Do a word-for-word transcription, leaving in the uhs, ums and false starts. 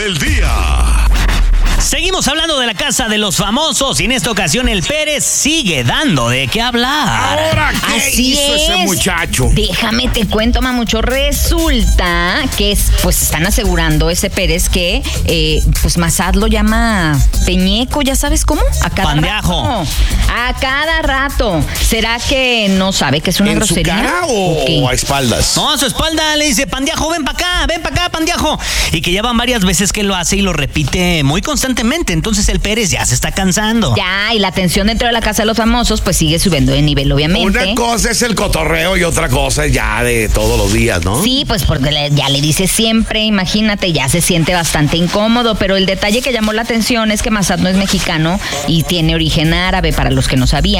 El día. Seguimos hablando de la casa de los famosos y en esta ocasión el Pérez sigue dando de qué hablar. ¿Ahora qué Así hizo es. ese muchacho? Déjame te cuento, mamucho. Resulta que es, pues están asegurando ese Pérez que eh, pues Massad lo llama Peñeco, ¿ya sabes cómo? A cada Pandeajo. rato. A cada rato. ¿Será que no sabe que es una ¿En grosería? su cara o, qué? o a espaldas? No, a su espalda le dice, Pandeajo, ven para acá, ven para acá, Pandeajo. Y que ya van varias veces que lo hace y lo repite muy constantemente. Entonces el Pérez ya se está cansando. Ya, y la tensión dentro de la casa de los famosos pues sigue subiendo de nivel, obviamente. Una cosa es el cotorreo y otra cosa es ya de todos los días, ¿no? Sí, pues porque le- ya le dice siempre, imagínate, ya se siente bastante incómodo, pero el detalle que llamó la atención es que Massad no es mexicano y tiene origen árabe, para los que no sabían.